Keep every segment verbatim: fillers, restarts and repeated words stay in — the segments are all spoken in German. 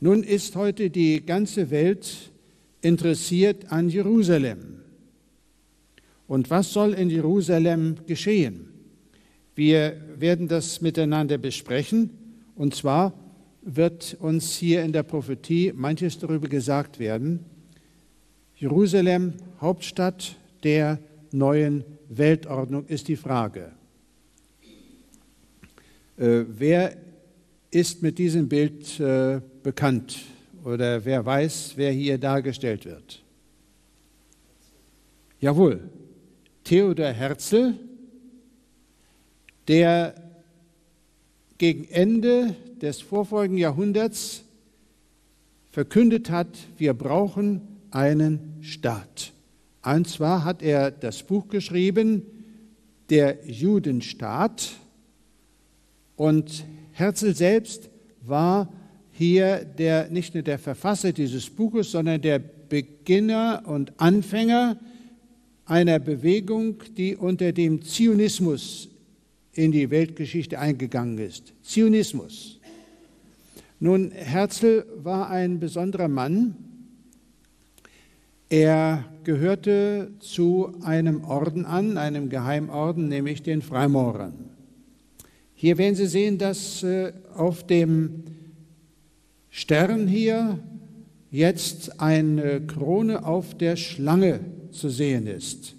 Nun ist heute die ganze Welt interessiert an Jerusalem. Und was soll in Jerusalem geschehen? Wir werden das miteinander besprechen. Und zwar wird uns hier in der Prophetie manches darüber gesagt werden. Jerusalem, Hauptstadt der neuen Weltordnung, ist die Frage. Äh, wer ist mit diesem Bild äh, bekannt oder wer weiß, wer hier dargestellt wird? Jawohl, Theodor Herzl, der gegen Ende des vorvorigen Jahrhunderts verkündet hat, wir brauchen einen Staat. Und zwar hat er das Buch geschrieben, Der Judenstaat. Und Herzl selbst war hier der, nicht nur der Verfasser dieses Buches, sondern der Beginner und Anfänger einer Bewegung, die unter dem Zionismus in die Weltgeschichte eingegangen ist. Zionismus. Nun, Herzl war ein besonderer Mann. Er gehörte zu einem Orden an, einem Geheimorden, nämlich den Freimaurern. Hier werden Sie sehen, dass äh, auf dem Stern hier jetzt eine Krone auf der Schlange zu sehen ist.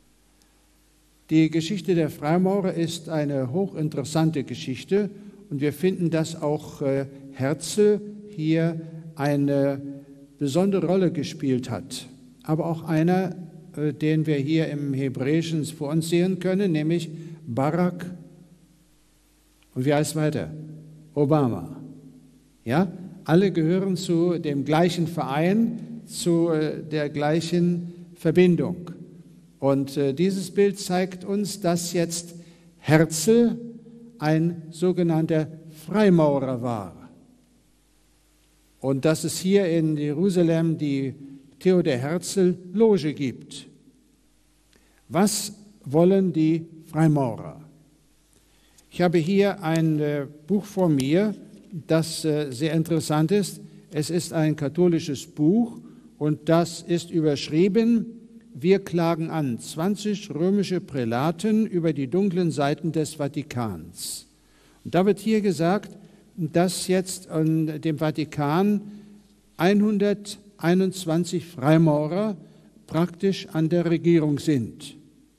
Die Geschichte der Freimaurer ist eine hochinteressante Geschichte und wir finden, dass auch äh, Herzl hier eine besondere Rolle gespielt hat. Aber auch einer, äh, den wir hier im Hebräischen vor uns sehen können, nämlich Barack. Und wie heißt es weiter? Obama. Ja, alle gehören zu dem gleichen Verein, zu äh, der gleichen Verbindung. Und äh, dieses Bild zeigt uns, dass jetzt Herzl ein sogenannter Freimaurer war. Und dass es hier in Jerusalem die Theodor Herzl Loge gibt. Was wollen die Freimaurer? Ich habe hier ein äh, Buch vor mir, das äh, sehr interessant ist. Es ist ein katholisches Buch und das ist überschrieben: Wir klagen an, zwanzig römische Prälaten über die dunklen Seiten des Vatikans. Und da wird hier gesagt, dass jetzt in dem Vatikan hunderteinundzwanzig Freimaurer praktisch an der Regierung sind.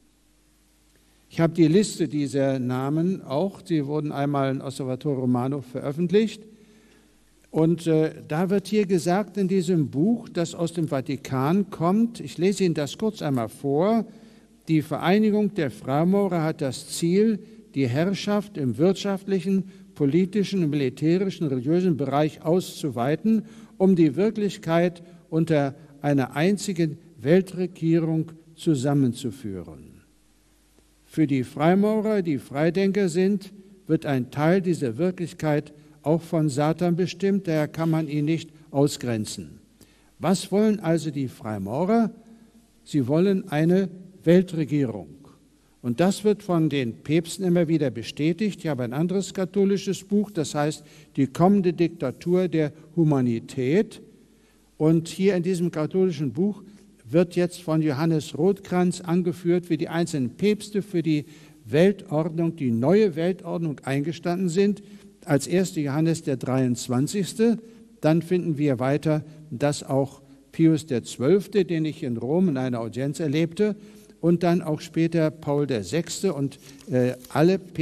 Ich habe die Liste dieser Namen auch, die wurden einmal in Osservatore Romano veröffentlicht. Und äh, da wird hier gesagt in diesem Buch, das aus dem Vatikan kommt, ich lese Ihnen das kurz einmal vor: Die Vereinigung der Freimaurer hat das Ziel, die Herrschaft im wirtschaftlichen, politischen, militärischen, religiösen Bereich auszuweiten, um die Wirklichkeit unter einer einzigen Weltregierung zusammenzuführen. Für die Freimaurer, die Freidenker sind, wird ein Teil dieser Wirklichkeit auch von Satan bestimmt, daher kann man ihn nicht ausgrenzen. Was wollen also die Freimaurer? Sie wollen eine Weltregierung. Und das wird von den Päpsten immer wieder bestätigt. Ich habe ein anderes katholisches Buch, das heißt Die kommende Diktatur der Humanität. Und hier in diesem katholischen Buch wird jetzt von Johannes Rothkranz angeführt, wie die einzelnen Päpste für die Weltordnung, die neue Weltordnung eingestanden sind. Als erster Johannes der dreiundzwanzigste Dann finden wir weiter, dass auch Pius der Zwölfte, den ich in Rom in einer Audienz erlebte, und dann auch später Paul der Sechste und äh, alle